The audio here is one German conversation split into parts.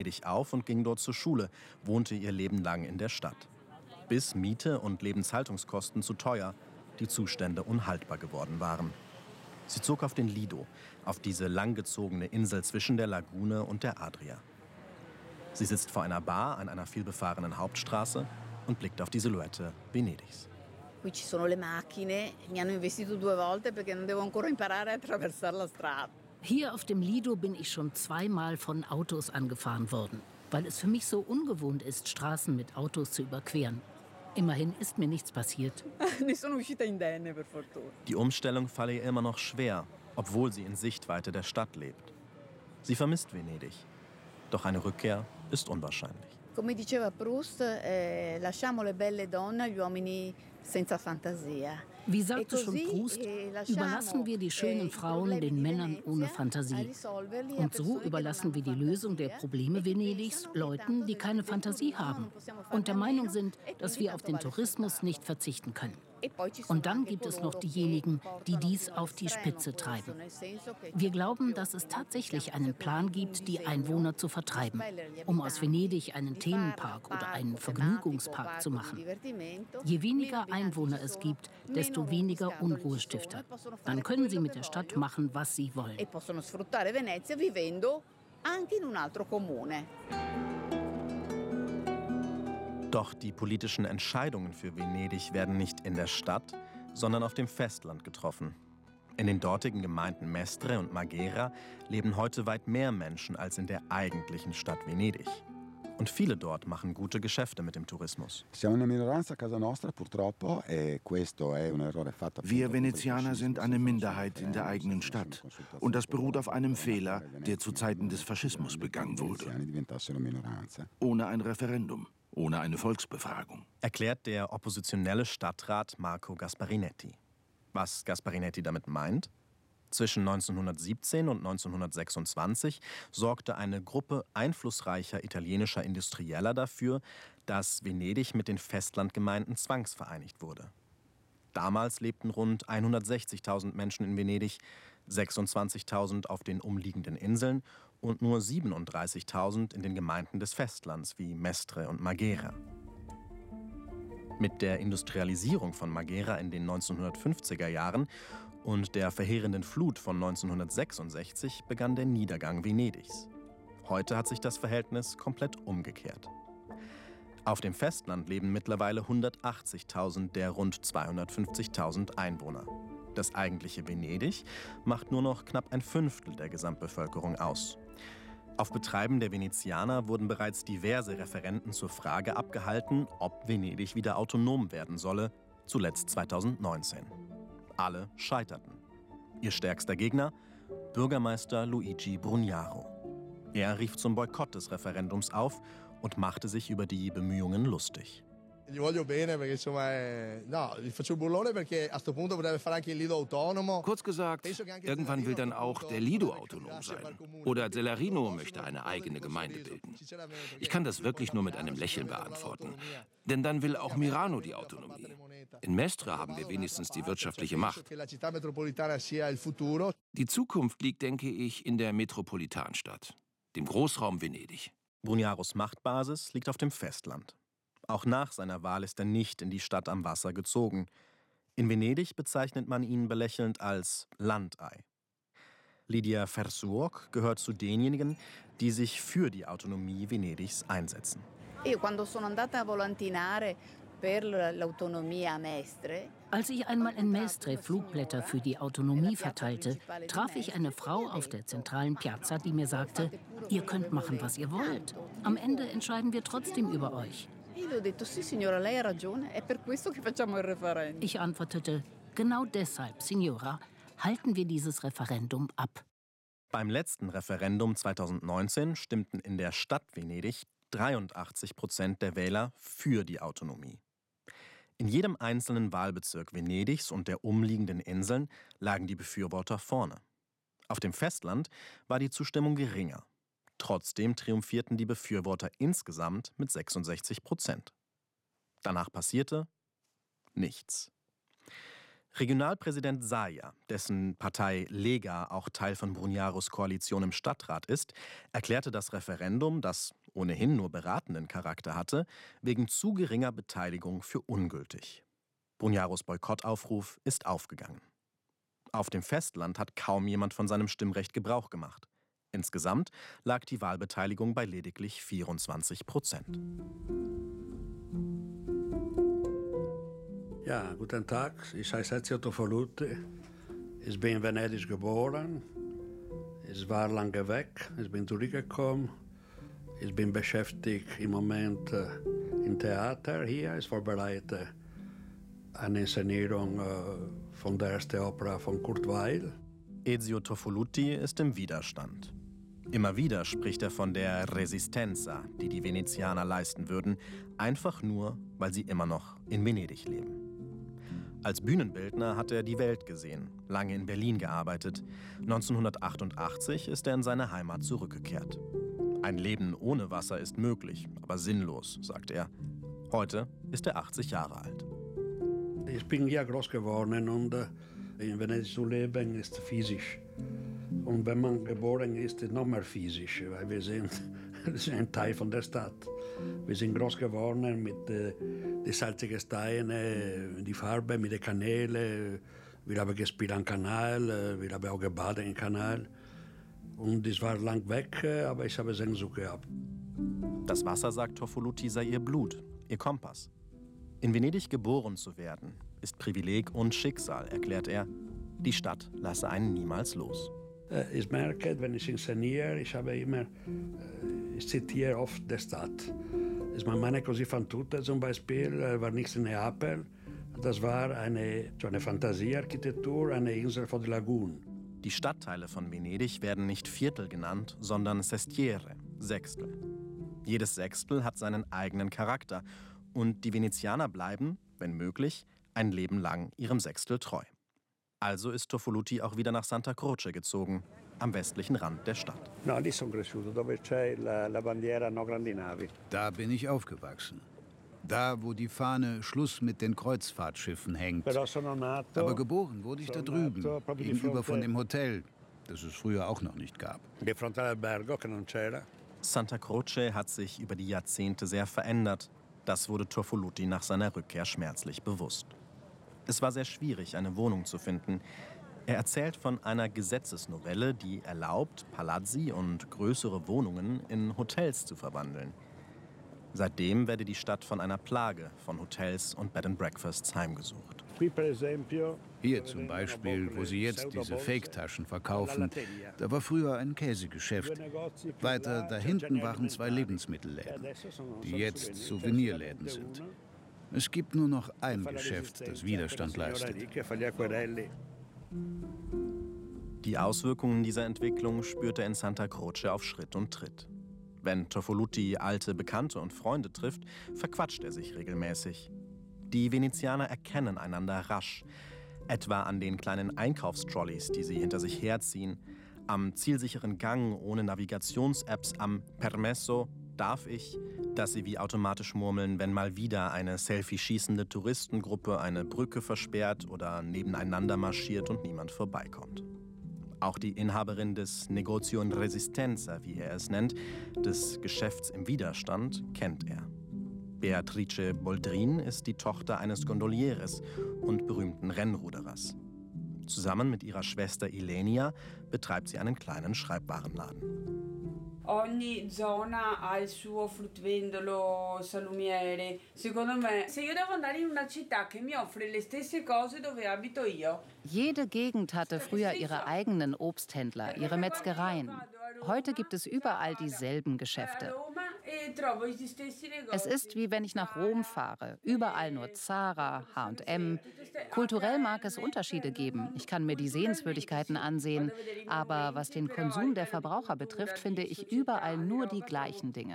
Venedig auf und ging dort zur Schule, wohnte ihr Leben lang in der Stadt. Bis Miete und Lebenshaltungskosten zu teuer, die Zustände unhaltbar geworden waren. Sie zog auf den Lido, auf diese langgezogene Insel zwischen der Lagune und der Adria. Sie sitzt vor einer Bar an einer vielbefahrenen Hauptstraße und blickt auf die Silhouette Venedigs. Qui ci sono le macchine, mi hanno investito 2 volte perché non devo ancora imparare a attraversare la strada. Hier auf dem Lido bin ich schon 2-mal von Autos angefahren worden, weil es für mich so ungewohnt ist, Straßen mit Autos zu überqueren. Immerhin ist mir nichts passiert. Ne sono uscita indenne, per fortuna. Die Umstellung falle ihr immer noch schwer, obwohl sie in Sichtweite der Stadt lebt. Sie vermisst Venedig. Doch eine Rückkehr ist unwahrscheinlich. Come diceva Proust, lasciamo le belle donne agli uomini senza fantasia. Wie sagte schon Proust, überlassen wir die schönen Frauen den Männern ohne Fantasie. Und so überlassen wir die Lösung der Probleme Venedigs Leuten, die keine Fantasie haben und der Meinung sind, dass wir auf den Tourismus nicht verzichten können. Und dann gibt es noch diejenigen, die dies auf die Spitze treiben. Wir glauben, dass es tatsächlich einen Plan gibt, die Einwohner zu vertreiben, um aus Venedig einen Themenpark oder einen Vergnügungspark zu machen. Je weniger Einwohner es gibt, desto weniger Unruhestifter. Dann können sie mit der Stadt machen, was sie wollen. Doch die politischen Entscheidungen für Venedig werden nicht in der Stadt, sondern auf dem Festland getroffen. In den dortigen Gemeinden Mestre und Marghera leben heute weit mehr Menschen als in der eigentlichen Stadt Venedig. Und viele dort machen gute Geschäfte mit dem Tourismus. Wir Venezianer sind eine Minderheit in der eigenen Stadt. Und das beruht auf einem Fehler, der zu Zeiten des Faschismus begangen wurde. Ohne ein Referendum, ohne eine Volksbefragung. Erklärt der oppositionelle Stadtrat Marco Gasparinetti. Was Gasparinetti damit meint? Zwischen 1917 und 1926 sorgte eine Gruppe einflussreicher italienischer Industrieller dafür, dass Venedig mit den Festlandgemeinden zwangsvereinigt wurde. Damals lebten rund 160.000 Menschen in Venedig, 26.000 auf den umliegenden Inseln und nur 37.000 in den Gemeinden des Festlands wie Mestre und Marghera. Mit der Industrialisierung von Marghera in den 1950er Jahren und der verheerenden Flut von 1966 begann der Niedergang Venedigs. Heute hat sich das Verhältnis komplett umgekehrt. Auf dem Festland leben mittlerweile 180.000 der rund 250.000 Einwohner. Das eigentliche Venedig macht nur noch knapp 1/5 der Gesamtbevölkerung aus. Auf Betreiben der Venezianer wurden bereits diverse Referenden zur Frage abgehalten, ob Venedig wieder autonom werden solle, zuletzt 2019. Alle scheiterten. Ihr stärkster Gegner? Bürgermeister Luigi Brugnaro. Er rief zum Boykott des Referendums auf und machte sich über die Bemühungen lustig. Kurz gesagt, irgendwann will dann auch der Lido autonom sein. Oder Celerino möchte eine eigene Gemeinde bilden. Ich kann das wirklich nur mit einem Lächeln beantworten. Denn dann will auch Milano die Autonomie. In Mestre haben wir wenigstens die wirtschaftliche Macht. Die Zukunft liegt, denke ich, in der Metropolitanstadt, dem Großraum Venedig. Brugnaros Machtbasis liegt auf dem Festland. Auch nach seiner Wahl ist er nicht in die Stadt am Wasser gezogen. In Venedig bezeichnet man ihn belächelnd als Landei. Lidia Versuoc gehört zu denjenigen, die sich für die Autonomie Venedigs einsetzen. Als ich einmal in Mestre Flugblätter für die Autonomie verteilte, traf ich eine Frau auf der zentralen Piazza, die mir sagte, ihr könnt machen, was ihr wollt. Am Ende entscheiden wir trotzdem über euch. Ich antwortete, genau deshalb, Signora, halten wir dieses Referendum ab. Beim letzten Referendum 2019 stimmten in der Stadt Venedig 83% der Wähler für die Autonomie. In jedem einzelnen Wahlbezirk Venedigs und der umliegenden Inseln lagen die Befürworter vorne. Auf dem Festland war die Zustimmung geringer. Trotzdem triumphierten die Befürworter insgesamt mit 66%. Danach passierte nichts. Regionalpräsident Zaia, dessen Partei Lega auch Teil von Brunjaros Koalition im Stadtrat ist, erklärte das Referendum, das ohnehin nur beratenden Charakter hatte, wegen zu geringer Beteiligung für ungültig. Brunjaros Boykottaufruf ist aufgegangen. Auf dem Festland hat kaum jemand von seinem Stimmrecht Gebrauch gemacht. Insgesamt lag die Wahlbeteiligung bei lediglich 24%. Ja, guten Tag. Ich heiße Ezio Tofoluti. Ich bin in Venedig geboren. Ich war lange weg. Ich bin zurückgekommen. Ich bin beschäftigt im Moment im Theater hier. Ich vorbereite eine Inszenierung von der ersten Opera von Kurt Weill. Ezio Tofoluti ist im Widerstand. Immer wieder spricht er von der Resistenza, die die Venezianer leisten würden, einfach nur, weil sie immer noch in Venedig leben. Als Bühnenbildner hat er die Welt gesehen, lange in Berlin gearbeitet. 1988 ist er in seine Heimat zurückgekehrt. Ein Leben ohne Wasser ist möglich, aber sinnlos, sagt er. Heute ist er 80 Jahre alt. Ich bin hier groß geworden und in Venedig zu leben ist physisch. Und wenn man geboren ist, ist es noch mehr physisch, weil wir sind ein Teil von der Stadt. Wir sind groß geworden mit den salzigen Steinen, die Farbe, mit den Kanälen. Wir haben gespielt am Kanal, wir haben auch gebadet im Kanal. Und ich war lang weg, aber ich habe Sehnsucht gehabt. Das Wasser, sagt Tofoluti, sei ihr Blut, ihr Kompass. In Venedig geboren zu werden, ist Privileg und Schicksal, erklärt er. Die Stadt lasse einen niemals los. Ich merke, wenn ich inszeniere, ich zitiere oft die Stadt. Meine Così fan tutte zum Beispiel war nicht in Neapel. Das war eine Fantasiearchitektur, eine Insel von der Lagune. Die Stadtteile von Venedig werden nicht Viertel genannt, sondern Sestiere, Sechstel. Jedes Sechstel hat seinen eigenen Charakter und die Venezianer bleiben, wenn möglich, ein Leben lang ihrem Sechstel treu. Also ist Tofoluti auch wieder nach Santa Croce gezogen, am westlichen Rand der Stadt. Da bin ich aufgewachsen. Da, wo die Fahne Schluss mit den Kreuzfahrtschiffen hängt. Aber geboren wurde ich da drüben, gegenüber von dem Hotel, das es früher auch noch nicht gab. Santa Croce hat sich über die Jahrzehnte sehr verändert. Das wurde Tofoluti nach seiner Rückkehr schmerzlich bewusst. Es war sehr schwierig, eine Wohnung zu finden. Er erzählt von einer Gesetzesnovelle, die erlaubt, Palazzi und größere Wohnungen in Hotels zu verwandeln. Seitdem werde die Stadt von einer Plage von Hotels und Bed and Breakfasts heimgesucht. Hier zum Beispiel, wo sie jetzt diese Fake-Taschen verkaufen, da war früher ein Käsegeschäft. Weiter da hinten waren 2 Lebensmittelläden, die jetzt Souvenirläden sind. Es gibt nur noch ein Geschäft, das Widerstand leistet. Die Auswirkungen dieser Entwicklung spürt er in Santa Croce auf Schritt und Tritt. Wenn Tofoluti alte Bekannte und Freunde trifft, verquatscht er sich regelmäßig. Die Venezianer erkennen einander rasch, etwa an den kleinen Einkaufstrolleys, die sie hinter sich herziehen, am zielsicheren Gang ohne Navigations-Apps, am Permesso, darf ich, dass sie wie automatisch murmeln, wenn mal wieder eine Selfie-schießende Touristengruppe eine Brücke versperrt oder nebeneinander marschiert und niemand vorbeikommt. Auch die Inhaberin des Negozio in Resistenza, wie er es nennt, des Geschäfts im Widerstand, kennt er. Beatrice Boldrin ist die Tochter eines Gondolieres und berühmten Rennruderers. Zusammen mit ihrer Schwester Ilenia betreibt sie einen kleinen Schreibwarenladen. Ogni zona ha il suo fruttivendolo, salumiere. Secondo me, se io devo andare in una città che mi offre le stesse cose dove abito io. Jede Gegend hatte früher ihre eigenen Obsthändler, ihre Metzgereien. Heute gibt es überall dieselben Geschäfte. Es ist wie wenn ich nach Rom fahre. Überall nur Zara, H&M. Kulturell mag es Unterschiede geben. Ich kann mir die Sehenswürdigkeiten ansehen. Aber was den Konsum der Verbraucher betrifft, finde ich überall nur die gleichen Dinge.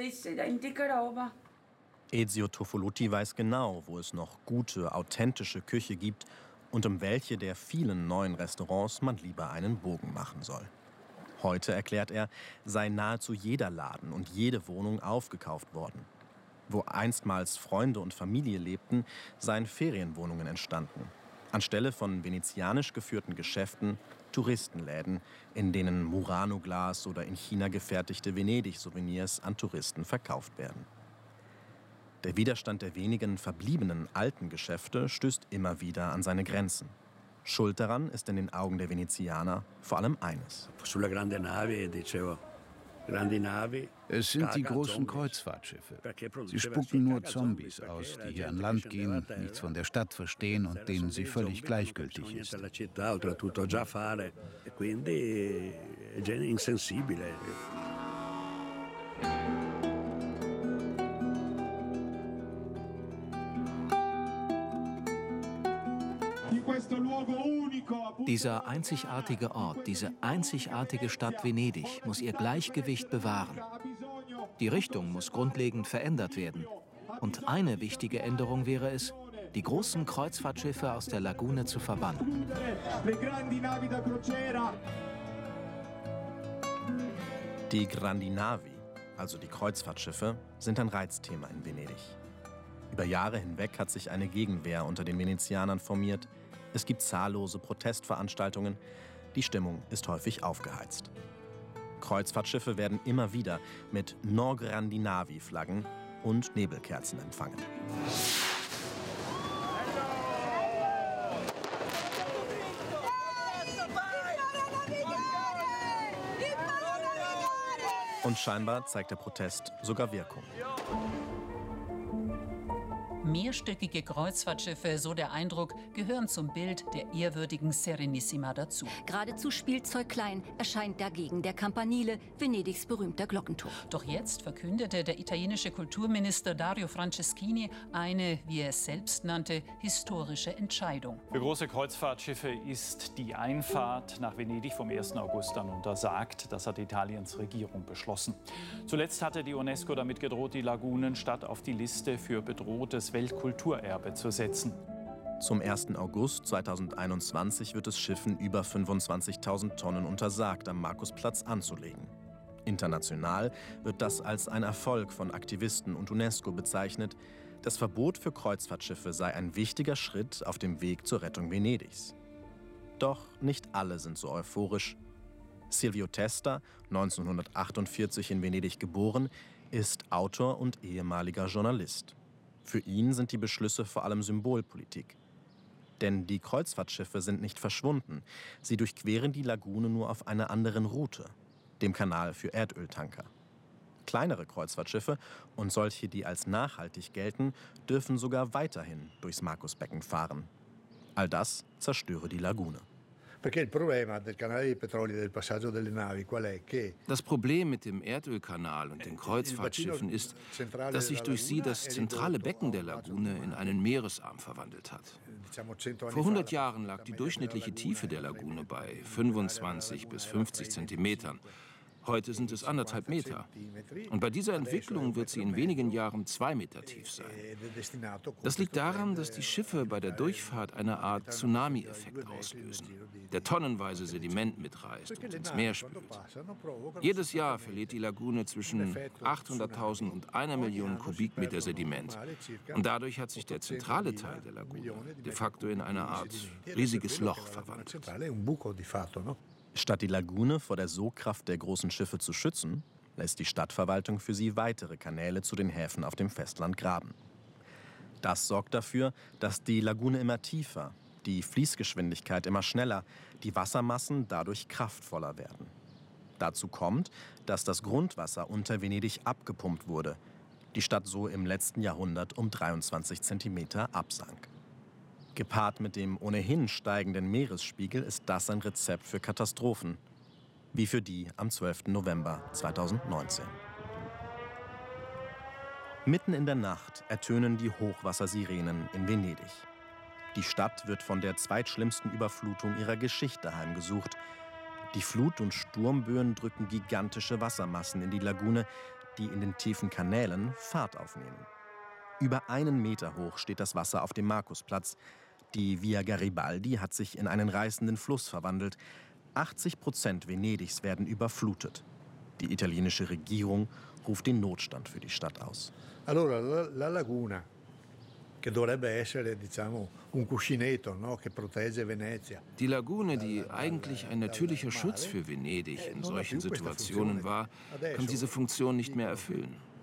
Ezio Tofoluti weiß genau, wo es noch gute, authentische Küche gibt und um welche der vielen neuen Restaurants man lieber einen Bogen machen soll. Heute, erklärt er, sei nahezu jeder Laden und jede Wohnung aufgekauft worden. Wo einstmals Freunde und Familie lebten, seien Ferienwohnungen entstanden. Anstelle von venezianisch geführten Geschäften Touristenläden, in denen Murano-Glas oder in China gefertigte Venedig-Souvenirs an Touristen verkauft werden. Der Widerstand der wenigen verbliebenen alten Geschäfte stößt immer wieder an seine Grenzen. Schuld daran ist in den Augen der Venezianer vor allem eines. Es sind die großen Kreuzfahrtschiffe. Sie spucken nur Zombies aus, die hier an Land gehen, nichts von der Stadt verstehen und denen sie völlig gleichgültig ist. Dieser einzigartige Ort, diese einzigartige Stadt Venedig muss ihr Gleichgewicht bewahren. Die Richtung muss grundlegend verändert werden. Und eine wichtige Änderung wäre es, die großen Kreuzfahrtschiffe aus der Lagune zu verbannen. Die Grandi Navi, also die Kreuzfahrtschiffe, sind ein Reizthema in Venedig. Über Jahre hinweg hat sich eine Gegenwehr unter den Venezianern formiert. Es gibt zahllose Protestveranstaltungen. Die Stimmung ist häufig aufgeheizt. Kreuzfahrtschiffe werden immer wieder mit No Grandi Navi-Flaggen und Nebelkerzen empfangen. Und scheinbar zeigt der Protest sogar Wirkung. Mehrstöckige Kreuzfahrtschiffe, so der Eindruck, gehören zum Bild der ehrwürdigen Serenissima dazu. Geradezu spielzeugklein erscheint dagegen der Campanile, Venedigs berühmter Glockenturm. Doch jetzt verkündete der italienische Kulturminister Dario Franceschini eine, wie er es selbst nannte, historische Entscheidung. Für große Kreuzfahrtschiffe ist die Einfahrt nach Venedig vom 1. August an untersagt. Das hat Italiens Regierung beschlossen. Zuletzt hatte die UNESCO damit gedroht, die Lagunenstadt auf die Liste für bedrohtes Weltkulturerbe zu setzen. Zum 1. August 2021 wird es Schiffen über 25.000 Tonnen untersagt, am Markusplatz anzulegen. International wird das als ein Erfolg von Aktivisten und UNESCO bezeichnet. Das Verbot für Kreuzfahrtschiffe sei ein wichtiger Schritt auf dem Weg zur Rettung Venedigs. Doch nicht alle sind so euphorisch. Silvio Testa, 1948 in Venedig geboren, ist Autor und ehemaliger Journalist. Für ihn sind die Beschlüsse vor allem Symbolpolitik. Denn die Kreuzfahrtschiffe sind nicht verschwunden. Sie durchqueren die Lagune nur auf einer anderen Route, dem Kanal für Erdöltanker. Kleinere Kreuzfahrtschiffe und solche, die als nachhaltig gelten, dürfen sogar weiterhin durchs Markusbecken fahren. All das zerstöre die Lagune. Das Problem mit dem Erdölkanal und den Kreuzfahrtschiffen ist, dass sich durch sie das zentrale Becken der Lagune in einen Meeresarm verwandelt hat. Vor 100 Jahren lag die durchschnittliche Tiefe der Lagune bei 25 bis 50 Zentimetern. Heute sind es 1,5 Meter. Und bei dieser Entwicklung wird sie in wenigen Jahren 2 Meter tief sein. Das liegt daran, dass die Schiffe bei der Durchfahrt eine Art Tsunami-Effekt auslösen, der tonnenweise Sediment mitreißt und ins Meer spült. Jedes Jahr verliert die Lagune zwischen 800.000 und 1 Million Kubikmeter Sediment. Und dadurch hat sich der zentrale Teil der Lagune de facto in eine Art riesiges Loch verwandelt. Statt die Lagune vor der Sogkraft der großen Schiffe zu schützen, lässt die Stadtverwaltung für sie weitere Kanäle zu den Häfen auf dem Festland graben. Das sorgt dafür, dass die Lagune immer tiefer, die Fließgeschwindigkeit immer schneller, die Wassermassen dadurch kraftvoller werden. Dazu kommt, dass das Grundwasser unter Venedig abgepumpt wurde, die Stadt so im letzten Jahrhundert um 23 Zentimeter absank. Gepaart mit dem ohnehin steigenden Meeresspiegel ist das ein Rezept für Katastrophen, wie für die am 12. November 2019. Mitten in der Nacht ertönen die Hochwassersirenen in Venedig. Die Stadt wird von der zweitschlimmsten Überflutung ihrer Geschichte heimgesucht. Die Flut- und Sturmböen drücken gigantische Wassermassen in die Lagune, die in den tiefen Kanälen Fahrt aufnehmen. Über 1 Meter hoch steht das Wasser auf dem Markusplatz. Die Via Garibaldi hat sich in einen reißenden Fluss verwandelt. 80% Venedigs werden überflutet. Die italienische Regierung ruft den Notstand für die Stadt aus. Die Lagune, die eigentlich ein natürlicher Schutz für Venedig in solchen Situationen war, kann diese Funktion nicht mehr erfüllen.